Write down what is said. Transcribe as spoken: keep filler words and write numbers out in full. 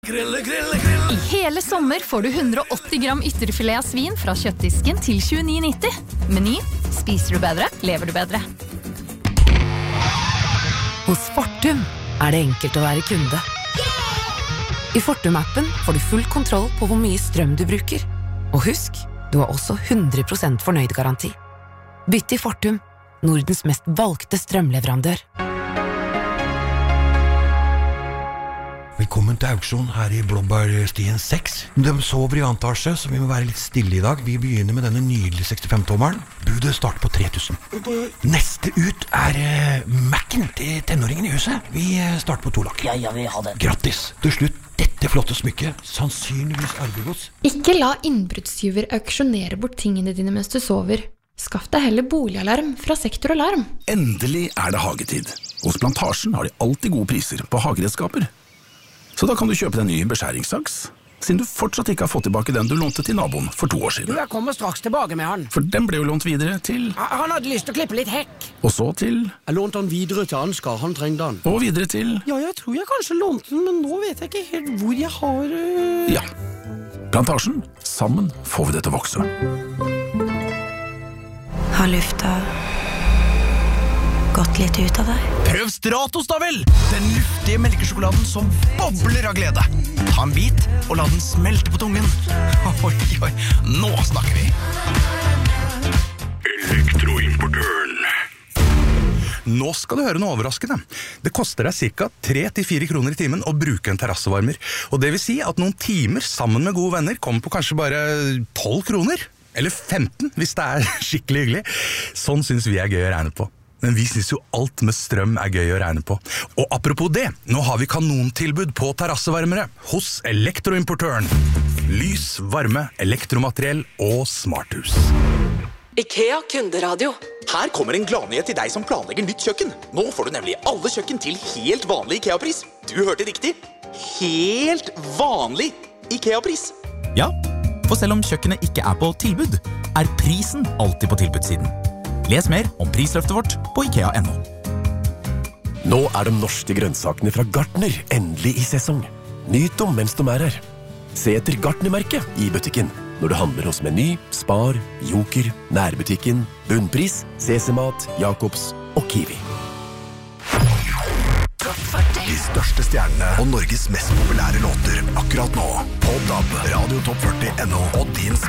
Grille, grille, grille. I hele sommer får du hundre og åtti gram ytterfilet av svin fra kjøttdisken til tjueni nitti. Meny, spiser du bedre, lever du bedre. Hos Fortum er det enkelt å være kunde. I Fortum-appen får du full kontroll på hvor mye strøm du bruker. Og husk, du har også hundre prosent fornøyd garanti. Bytt i Fortum, Nordens mest valgte strømleverandør. Velkommen til auksjon her i Blåbærstien seks. De sover i antasje, så vi må være litt stille i dag. Vi begynner med denne nydelige sekstifem-tommeren. Budet starter på tre tusen. Neste ut er uh, Mac-en til tenåringen i huset. Vi uh, starter på to lakk. Ja, ja, vi har den. Grattis. Til slutt, dette flotte smykket. Sannsynligvis arvegods. Ikke la innbruddstyver auksjonere bort tingene dine mens du sover. Skaff deg heller boligalarm fra Sektor Alarm. Endelig er det hagetid. Hos Plantasjen har de alltid gode priser på hageredskaper. Så da kan du kjøpe deg en ny beskjæringssaks, siden du fortsatt ikke har fått tilbake den du lånte til naboen for to år siden. Du, jeg kommer straks tilbake med han. For den ble jo lånt videre til... Han hadde lyst til å klippe litt hekk. Og så til... Jeg lånte han videre til Ansgar, han trengte han. Og videre til... Ja, jeg tror jeg kanskje lånte den, men nå vet jeg ikke helt hvor jeg har... Uh... Ja. Plantasjen. Sammen får vi det til å vokse. Har lufta gått litt ut av deg? Prøv Stratos da vel! Den luftige melkesjokoladen som bobler av glede. Ta en bit og la den smelte på tungen. Oi, oi, nå snakker vi. Elektroimportøren. Nå skal du høre noe overraskende. Det koster deg cirka tre til fire kroner i timen å bruke en terrassevarmer. Og det vil si at noen timer sammen med gode venner kommer på kanskje bare tolv kroner. Eller femten, hvis det er skikkelig hyggelig. Sånn synes vi er gøy å regne på. Men vi synes jo alt med strøm er gøy å regne på. Og apropos det, nå har vi kanontilbud på terrassevarmere hos Elektroimportøren. Lys, varme, elektromateriell og smarthus. IKEA kunderadio. Her kommer en gladnyhet til deg som planlegger nytt kjøkken. Nå får du nemlig alle kjøkken til helt vanlig IKEA-pris. Du hørte riktig. Helt vanlig IKEA-pris. Ja, for selv om kjøkkenet ikke er på tilbud, er prisen alltid på tilbudssiden. Les mer om prisløftet vårt på ikea punktum no. Nå er de norske grønnsakene fra Gartner endelig i sesong. Nyt dem mens de er her. Se etter Gartner-merket i butikken når du handler hos Meny, Spar, Joker, Nærbutikken, Bunnpris, C C-mat, Jacobs og Kiwi. De største stjernene og Norges mest populære låter akkurat nå på D A B, Radio Topp førti punktum no og din